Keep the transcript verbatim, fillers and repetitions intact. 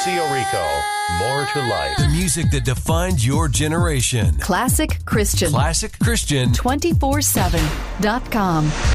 Lucio Rico, more to life. The music that defined your generation. Classic Christian. Classic Christian. two four seven dot com.